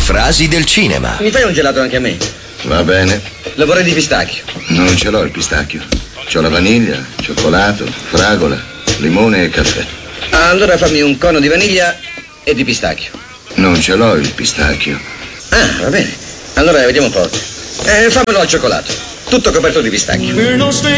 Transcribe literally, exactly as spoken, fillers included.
frasi del cinema. Mi fai un gelato anche a me? Va bene. Lo vorrei di pistacchio. Non ce l'ho il pistacchio. C'ho la vaniglia, cioccolato, fragola, limone e caffè. Allora fammi un cono di vaniglia e di pistacchio. Non ce l'ho il pistacchio. Ah, va bene. Allora vediamo un po'. Eh, fammelo al cioccolato. Tutto coperto di pistacchio.